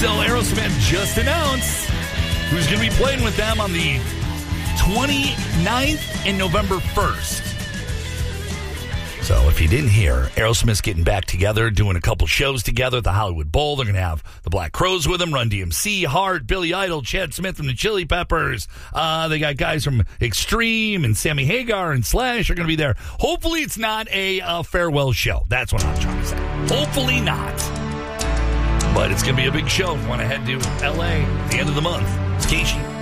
So Aerosmith just announced who's going to be playing with them on the 29th and November 1st. So if you didn't hear, Aerosmith's getting back together, doing a couple shows together at the Hollywood Bowl. They're going to have the Black Crowes with them, Run DMC, Heart, Billy Idol, Chad Smith from the Chili Peppers. They got guys from Extreme and Sammy Hagar and Slash are going to be there. Hopefully it's not a farewell show. That's what I'm trying to say. Hopefully not. But it's going to be a big show if you want to head to L.A. at the end of the month. It's Casey.